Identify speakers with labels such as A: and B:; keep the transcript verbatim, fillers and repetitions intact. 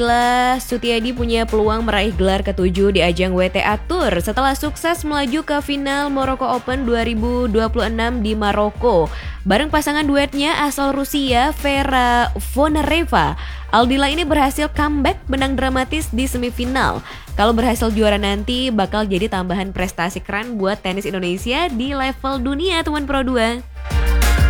A: Aldila Sutiadi punya peluang meraih gelar ketujuh di ajang W T A Tour setelah sukses melaju ke final Morocco Open dua ribu dua puluh enam di Maroko. Bareng pasangan duetnya asal Rusia, Vera Zvonareva, Aldila ini berhasil comeback menang dramatis di semifinal. Kalau berhasil juara nanti bakal jadi tambahan prestasi keren buat tenis Indonesia di level dunia teman Pro dua.